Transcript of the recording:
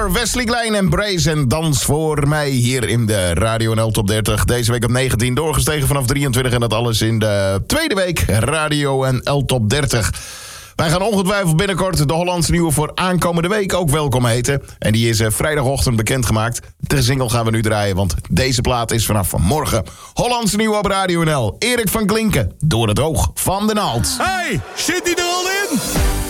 Taylor, Wesley Klein en Brace en Dans voor mij hier in de Radio NL Top 30. Deze week op 19, doorgestegen vanaf 23 en dat alles in de tweede week Radio NL Top 30. Wij gaan ongetwijfeld binnenkort de Hollandse Nieuwe voor aankomende week ook welkom heten. En die is vrijdagochtend bekendgemaakt. De single gaan we nu draaien, want deze plaat is vanaf vanmorgen Hollandse Nieuwe op Radio NL. Erik van Klinken, Door het oog van de naald. Hey, zit hij er al in?